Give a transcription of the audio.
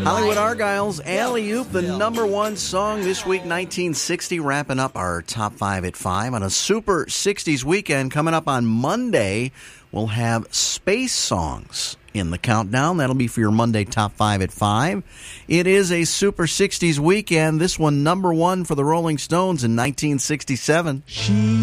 Hollywood Argyle's Alley Oop, the number one song this week, 1960, wrapping up our top 5 at 5 on a super 60s weekend. Coming up on Monday, we'll have space songs in the countdown. That'll be for your Monday top 5 at 5. It is a super 60s weekend. This one number one for the Rolling Stones in 1967.